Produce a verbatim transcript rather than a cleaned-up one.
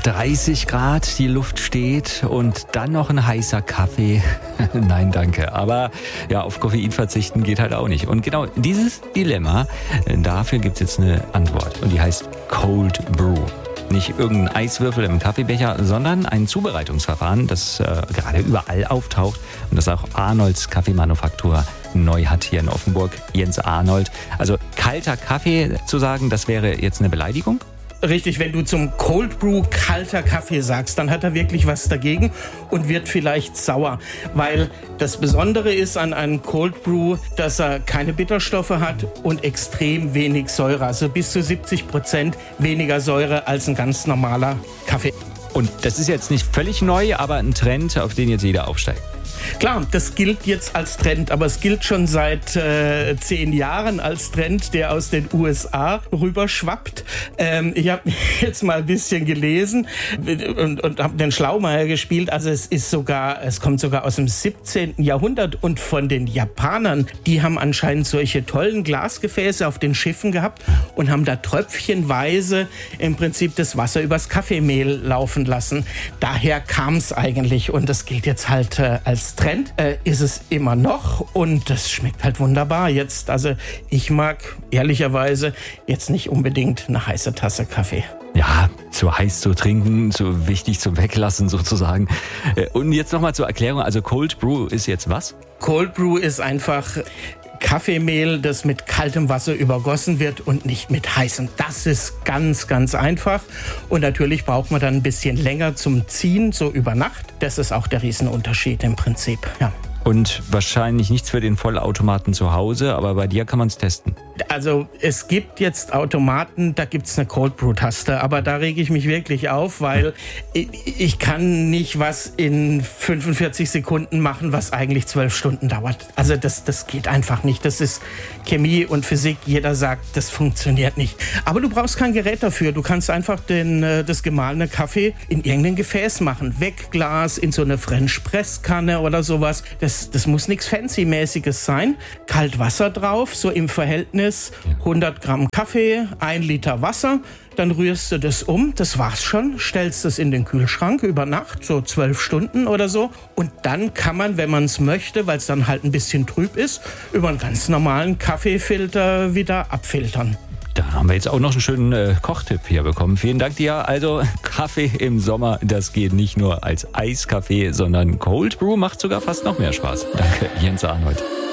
dreißig Grad, die Luft steht und dann noch ein heißer Kaffee. Nein, danke. Aber ja, auf Koffein verzichten geht halt auch nicht. Und genau dieses Dilemma, dafür gibt es jetzt eine Antwort. Und die heißt Cold Brew. Nicht irgendein Eiswürfel im Kaffeebecher, sondern ein Zubereitungsverfahren, das äh, gerade überall auftaucht und das auch Arnolds Kaffeemanufaktur neu hat hier in Offenburg. Jens Arnold. Also kalter Kaffee zu sagen, das wäre jetzt eine Beleidigung? Richtig, wenn du zum Cold Brew kalter Kaffee sagst, dann hat er wirklich was dagegen und wird vielleicht sauer. Weil das Besondere ist an einem Cold Brew, dass er keine Bitterstoffe hat und extrem wenig Säure. Also bis zu siebzig Prozent weniger Säure als ein ganz normaler Kaffee. Und das ist jetzt nicht völlig neu, aber ein Trend, auf den jetzt jeder aufsteigt. Klar, das gilt jetzt als Trend, aber es gilt schon seit äh, zehn Jahren als Trend, der aus den U S A rüberschwappt. Ähm, ich habe jetzt mal ein bisschen gelesen und, und habe den Schlaumeier gespielt. Also es ist sogar, es kommt sogar aus dem siebzehnten Jahrhundert und von den Japanern. Die haben anscheinend solche tollen Glasgefäße auf den Schiffen gehabt und haben da tröpfchenweise im Prinzip das Wasser übers Kaffeemehl laufen lassen. Daher kam es eigentlich und das gilt jetzt halt äh, als Trend, äh, ist es immer noch und das schmeckt halt wunderbar jetzt. Also ich mag ehrlicherweise jetzt nicht unbedingt eine heiße Tasse Kaffee. Ja, zu heiß zu trinken, zu wichtig zum Weglassen sozusagen. Und jetzt nochmal zur Erklärung, also Cold Brew ist jetzt was? Cold Brew ist einfach Kaffeemehl, das mit kaltem Wasser übergossen wird und nicht mit heißem. Das ist ganz, ganz einfach. Und natürlich braucht man dann ein bisschen länger zum Ziehen, so über Nacht. Das ist auch der Riesenunterschied im Prinzip, ja. Und wahrscheinlich nichts für den Vollautomaten zu Hause, aber bei dir kann man es testen. Also es gibt jetzt Automaten, da gibt es eine Cold Brew Taste, aber da rege ich mich wirklich auf, weil ich, ich kann nicht was in fünfundvierzig Sekunden machen, was eigentlich zwölf Stunden dauert. Also das, das geht einfach nicht. Das ist Chemie und Physik. Jeder sagt, das funktioniert nicht. Aber du brauchst kein Gerät dafür. Du kannst einfach den, das gemahlene Kaffee in irgendein Gefäß machen. Wegglas, in so eine French Press Kanne oder sowas. Das Das, das muss nichts Fancy-mäßiges sein. Kalt Wasser drauf, so im Verhältnis hundert Gramm Kaffee, ein Liter Wasser. Dann rührst du das um, das war's schon. Stellst es in den Kühlschrank über Nacht, so zwölf Stunden oder so. Und dann kann man, wenn man es möchte, weil es dann halt ein bisschen trüb ist, über einen ganz normalen Kaffeefilter wieder abfiltern. Da haben wir jetzt auch noch einen schönen äh, Kochtipp hier bekommen. Vielen Dank dir. Also Kaffee im Sommer, das geht nicht nur als Eiskaffee, sondern Cold Brew macht sogar fast noch mehr Spaß. Danke, Jens Arnold.